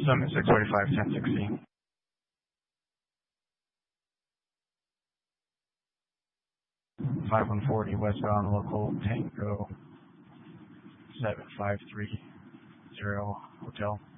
Summit 645, 1060. Five 140 westbound local Tango 7530 hotel.